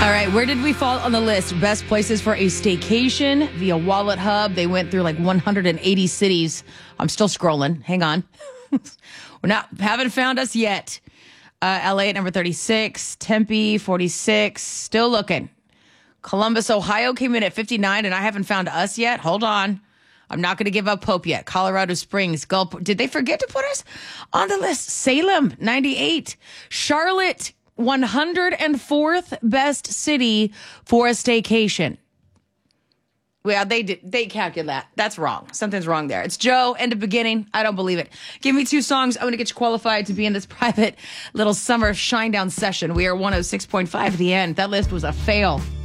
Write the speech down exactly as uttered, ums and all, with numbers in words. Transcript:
right, where did we fall on the list? Best places for a staycation via Wallet Hub. They went through like one hundred eighty cities. I'm still scrolling. Hang on. We're not, haven't found us yet. Uh, L A at number thirty-six, Tempe, forty-six, still looking. Columbus, Ohio came in at fifty-nine, and I haven't found us yet. Hold on. I'm not going to give up hope yet. Colorado Springs, Gulf. Did they forget to put us on the list? Salem, ninety-eight. Charlotte, one hundred fourth best city for a staycation. Well, they did. They calculated that. That's wrong. Something's wrong there. It's Joe, end of beginning. I don't believe it. Give me two songs. I'm going to get you qualified to be in this private little summer Shinedown session. We are one oh six point five at the end. That list was a fail.